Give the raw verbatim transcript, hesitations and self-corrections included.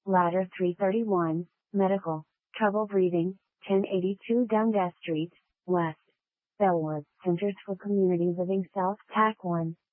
Ladder three thirty-one, Medical, Trouble Breathing, ten eighty-two Dundas Street, West. Bellwood, Centers for Community Living South, T A C one.